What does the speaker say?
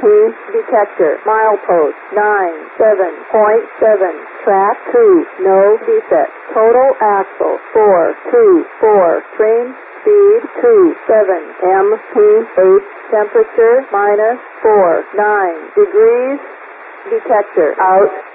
detector, milepost 97.7, track 2, no defect, total axle 424, train speed 27 mph, temperature -49 degrees, detector out.